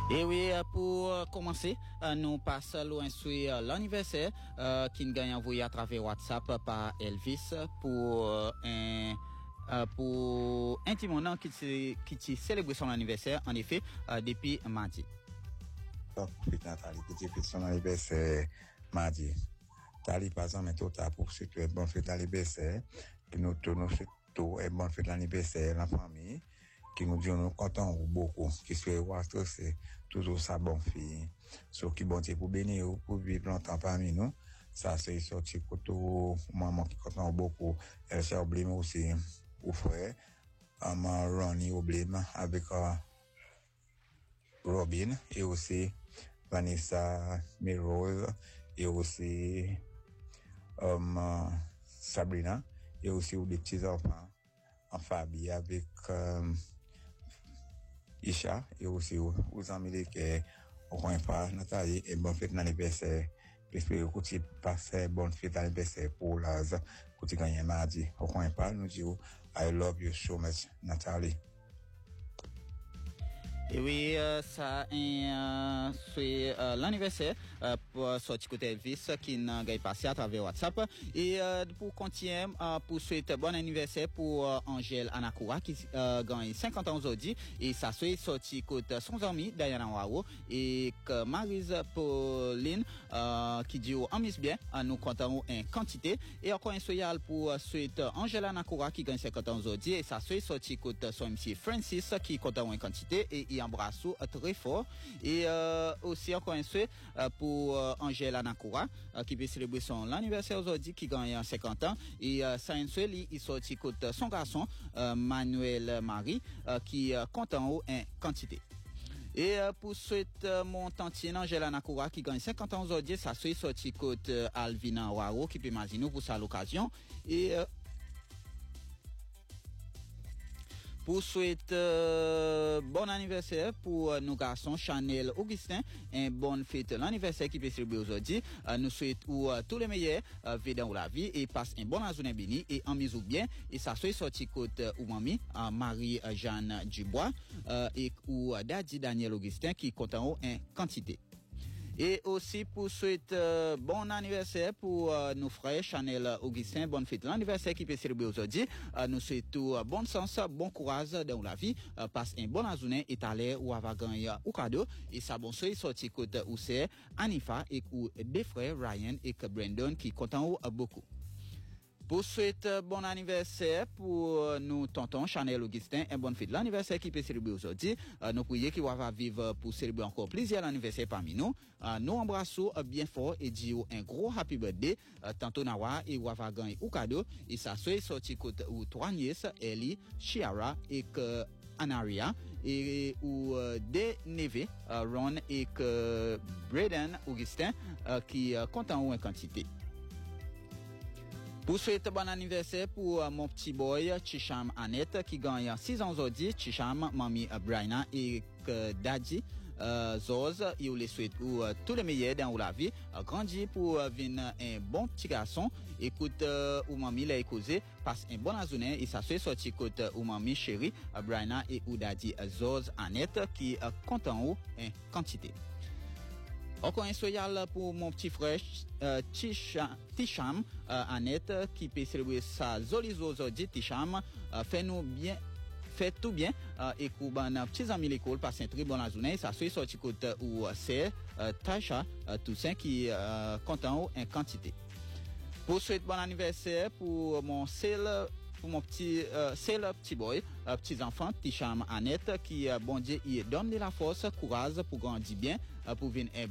Et oui, pour commencer, nous passons loin sur l'anniversaire qui nous gagne envoyé à travers WhatsApp par Elvis pour un petit moment qui célèbre son anniversaire, en effet, depuis mardi. Donc, Nathalie, qui fête son anniversaire mardi. Tali, par exemple, tout à pour souhaiter bonne fête d'anniversaire, qui nous tournons surtout et bonne fête d'anniversaire la famille, qui nous dit nous contents beaucoup, qui soit roi, c'est toujours sa bonne fille. Ce qui bon Dieu pour bénir ou pour vivre longtemps parmi nous. Ça, c'est sorti pour tout, maman qui content beaucoup. Elle s'est oubliée aussi, au frère, maman Ronnie oubliée avec, Robin, et aussi, Vanessa Mirose, et aussi, Sabrina, et aussi des petits enfants en famille avec Isha, et aussi aux amis qui au coin pas Nathalie, et bonne fête d'anniversaire. J'espère que tu passes bonne fête d'anniversaire pour Laz, que tu gagnes mardi. Au coin pas, nous disons, I love you so much, Nathalie. Et oui, ça c'est l'anniversaire pour sortir côté Elvis qui n'a pas passé à travers WhatsApp. Et pour continuer, pour souhaiter bon anniversaire pour Angèle Anakura qui gagne 50 ans aujourd'hui. Et ça soit sorti côté son ami Diana Wao et que Maryse Pauline qui dit en mise bien, nous comptons en quantité. Et encore un soyal pour souhaiter Angèle Anakura qui gagne 50 ans aujourd'hui. Et ça soit sorti côté son MC Francis qui compte en quantité et embrasse très fort. Et aussi encore un souhait pour Angèle Anakura qui peut célébrer son anniversaire aujourd'hui qui gagne 50 ans. Et ça un souhait il sorti côté son garçon Manuel Marie qui compte en haut en quantité. Et pour souhaiter mon tantine Angèle Anakura qui gagne 50 ans aujourd'hui, ça soit sorti côté Alvina Waro qui peut imaginer pour ça l'occasion. Et pour souhaiter bon anniversaire pour nos garçons Chanel Augustin, un bonne fête l'anniversaire qui peut célébrer aujourd'hui. Nous souhaitons tous les meilleurs dans la vie et passe un bon journée béni et en mise ou bien et ça soit sorti côté ou mamie Marie-Jeanne Dubois et ou Daddy Daniel Augustin qui compte en haut en quantité. Et aussi pour souhaiter bon anniversaire pour nos frères Chanel Augustin, bonne fête l'anniversaire qui peut célébrer aujourd'hui. Nous souhaitons bon sens, bon courage dans la vie, passe un bon journée et t'aller ou avoir gagné ou cadeau. Et ça bon soit sorti côté où c'est Anifa et ou des frères Ryan et Brandon qui comptent en haut beaucoup. Pour souhaiter bon anniversaire pour nous tonton Chanel Augustin, un bon fête l'anniversaire qui peut célébrer aujourd'hui. Nous prions qu'il va vivre pour célébrer encore plusieurs anniversaires parmi nous. Nous embrassons bien fort et disons un gros happy birthday. Tantôt Nawa et ou va gagner au cadeau. Et ça soit sorti côté ou trois nièces, Ellie, Chiara et que Anaria et ou des neveux, Ron et que Braden Augustin qui comptent en haut en quantité. Pour souhaiter bon anniversaire pour mon petit boy Chisham Annette qui gagne 6 ans aujourd'hui, Chisham, mamie Brianna et Daddy Zoz, il les souhaite tous les meilleurs dans la vie, grandi pour venir un bon petit garçon, écoute ou mamie l'a causé, passe un bon journée et ça soit sorti côté ou mamie chérie Brianna et ou Daddy Zoz Annette qui compte en haut en quantité. Encore un soyal pour mon petit frère Tisham Annette qui peut célébrer sa jolie aujourd'hui. Tisham fait tout bien et pour nos petits amis l'école passe un très bon journée. Ça soit sorti côté ou c'est Tasha Toussaint qui compte en haut en quantité. Pour souhaiter bon anniversaire pour mon petit boy, petits enfants, Tisham Annette qui bon Dieu il donne la force, courage pour grandir bien, pour venir